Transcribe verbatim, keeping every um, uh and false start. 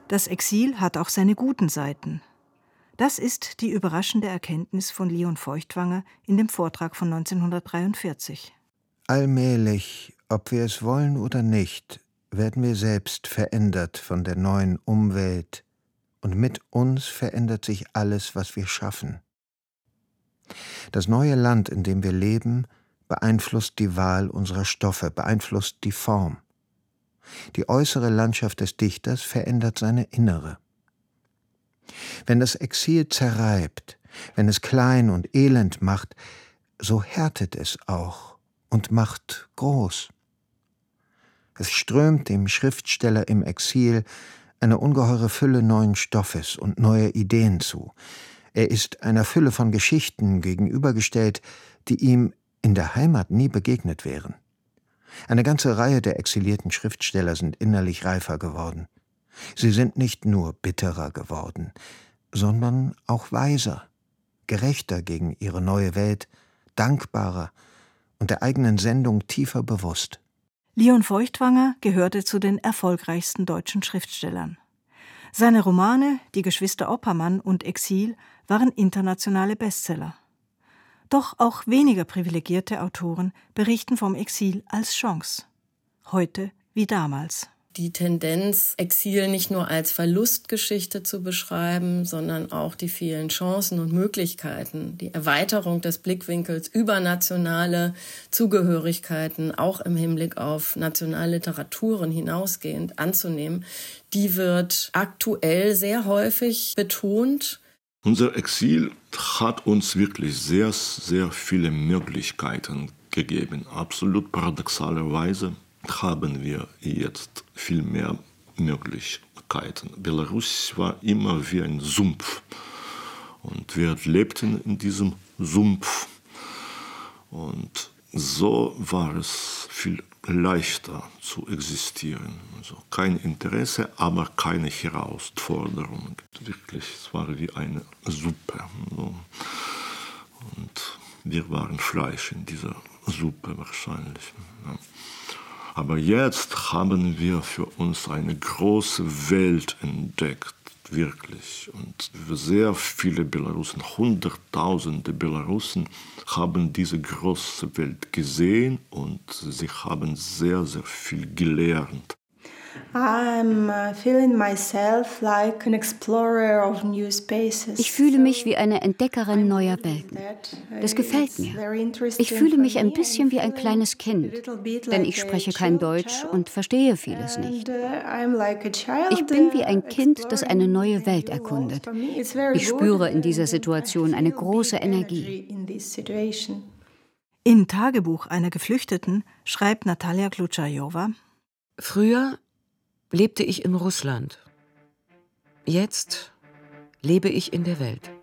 Das Exil hat auch seine guten Seiten. Das ist die überraschende Erkenntnis von Leon Feuchtwanger in dem Vortrag von neunzehnhundertdreiundvierzig. Allmählich, ob wir es wollen oder nicht, werden wir selbst verändert von der neuen Umwelt, und mit uns verändert sich alles, was wir schaffen. Das neue Land, in dem wir leben, beeinflusst die Wahl unserer Stoffe, beeinflusst die Form. Die äußere Landschaft des Dichters verändert seine innere. Wenn das Exil zerreibt, wenn es klein und elend macht, so härtet es auch und macht groß. Es strömt dem Schriftsteller im Exil eine ungeheure Fülle neuen Stoffes und neuer Ideen zu. Er ist einer Fülle von Geschichten gegenübergestellt, die ihm in der Heimat nie begegnet wären. Eine ganze Reihe der exilierten Schriftsteller sind innerlich reifer geworden. Sie sind nicht nur bitterer geworden, sondern auch weiser, gerechter gegen ihre neue Welt, dankbarer und der eigenen Sendung tiefer bewusst. Leon Feuchtwanger gehörte zu den erfolgreichsten deutschen Schriftstellern. Seine Romane »Die Geschwister Oppermann« und »Exil« waren internationale Bestseller. Doch auch weniger privilegierte Autoren berichten vom Exil als Chance. Heute wie damals. Die Tendenz, Exil nicht nur als Verlustgeschichte zu beschreiben, sondern auch die vielen Chancen und Möglichkeiten, die Erweiterung des Blickwinkels über nationale Zugehörigkeiten, auch im Hinblick auf Nationalliteraturen hinausgehend anzunehmen, die wird aktuell sehr häufig betont. Unser Exil hat uns wirklich sehr, sehr viele Möglichkeiten gegeben. Absolut paradoxalerweise haben wir jetzt viel mehr Möglichkeiten. Belarus war immer wie ein Sumpf. Und wir lebten in diesem Sumpf. Und so war es viel leichter zu existieren. Also kein Interesse, aber keine Herausforderung. Wirklich, es war wie eine Suppe. Und wir waren Fleisch in dieser Suppe wahrscheinlich. Aber jetzt haben wir für uns eine große Welt entdeckt, wirklich. Und sehr viele Belarusen, Hunderttausende Belarusen, haben diese große Welt gesehen und sie haben sehr, sehr viel gelernt. Ich fühle mich wie eine Entdeckerin neuer Welten. Das gefällt mir. Ich fühle mich ein bisschen wie ein kleines Kind, denn ich spreche kein Deutsch und verstehe vieles nicht. Ich bin wie ein Kind, das eine neue Welt erkundet. Ich spüre in dieser Situation eine große Energie. In Tagebuch einer Geflüchteten schreibt Natalia Klutscharjowa: Früher lebte ich in Russland. Jetzt lebe ich in der Welt.